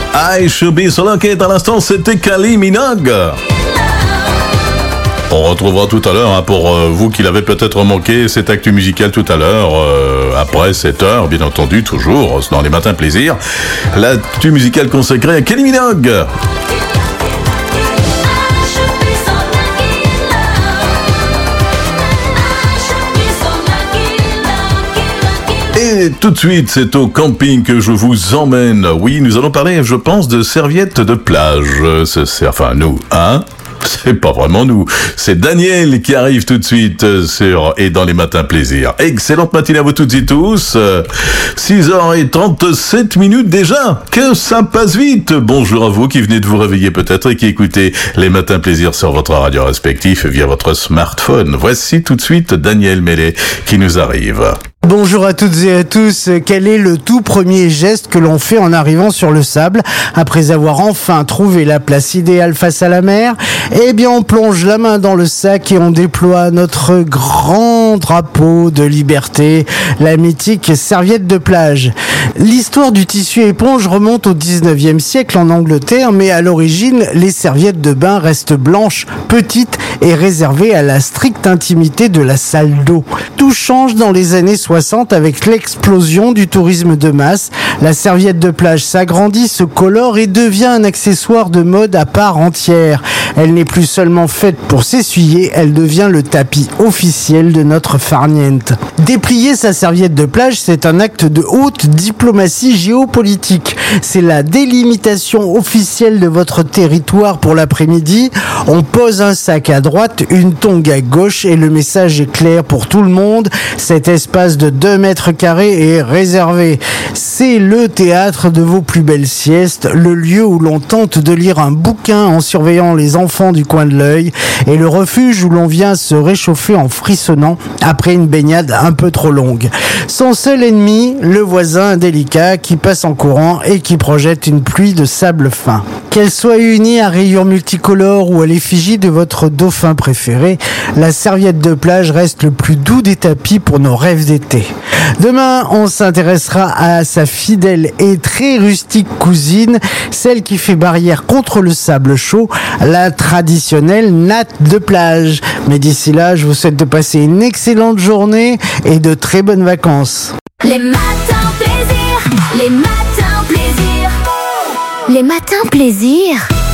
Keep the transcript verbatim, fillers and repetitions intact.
I Should Be So Lucky. À l'instant, c'était Kylie Minogue. On retrouvera tout à l'heure, hein, pour euh, vous qui l'avez peut-être manqué, cette actu musicale tout à l'heure, euh, après sept heures, bien entendu, toujours, dans les matins plaisir. L'actu musicale consacrée à Kylie Minogue. Et tout de suite, c'est au camping que je vous emmène. Oui, nous allons parler, je pense, de serviettes de plage. C'est, c'est, enfin, nous, hein? C'est pas vraiment nous. C'est Daniel qui arrive tout de suite sur Et dans les matins plaisir. Excellente matinée à vous toutes et tous. six heures trente-sept minutes déjà. Que ça passe vite. Bonjour à vous qui venez de vous réveiller peut-être et qui écoutez les matins plaisir sur votre radio respectif via votre smartphone. Voici tout de suite Daniel Mellet qui nous arrive. Bonjour à toutes et à tous. Quel est le tout premier geste que l'on fait en arrivant sur le sable après avoir enfin trouvé la place idéale face à la mer? Eh bien, on plonge la main dans le sac et on déploie notre grand drapeau de liberté, la mythique serviette de plage. L'histoire du tissu éponge remonte au dix-neuvième siècle en Angleterre, mais à l'origine, les serviettes de bain restent blanches, petites et réservées à la stricte intimité de la salle d'eau. Tout change dans les années soixante avec l'explosion du tourisme de masse. La serviette de plage s'agrandit, se colore et devient un accessoire de mode à part entière. Elle n'est plus seulement faite pour s'essuyer, elle devient le tapis officiel de notre farniente. Déplier sa serviette de plage, c'est un acte de haute diplomatie géopolitique. C'est la délimitation officielle de votre territoire pour l'après-midi. On pose un sac à droite, une tongue à gauche et le message est clair pour tout le monde. Cet espace de deux mètres carrés est réservé. C'est le théâtre de vos plus belles siestes, le lieu où l'on tente de lire un bouquin en surveillant les enfants du coin de l'œil et le refuge où l'on vient se réchauffer en frissonnant après une baignade un peu trop longue. Son seul ennemi, le voisin indélicat qui passe en courant et qui projette une pluie de sable fin. Qu'elle soit unie à rayures multicolores ou à l'effigie de votre dauphin préféré, la serviette de plage reste le plus doux des tapis pour nos rêves d'été. Demain, on s'intéressera à sa fidèle et très rustique cousine, celle qui fait barrière contre le sable chaud, la traditionnelle natte de plage. Mais d'ici là, je vous souhaite de passer une excellente journée et de très bonnes vacances. Les matins plaisir, les matins plaisir, les matins plaisir.